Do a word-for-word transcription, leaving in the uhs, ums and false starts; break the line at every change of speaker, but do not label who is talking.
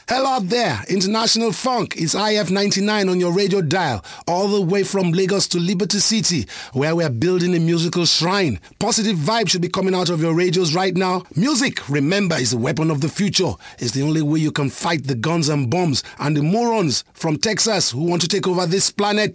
Hello out there, International Funk. It's I F ninety-nine on your radio dial, all the way from Lagos to Liberty City, where we're building a musical shrine. Positive vibes should be coming out of your radios right now. Music, remember, is the weapon of the future. It's the only way you can fight the guns and bombs and the morons from Texas who want to take over this planet.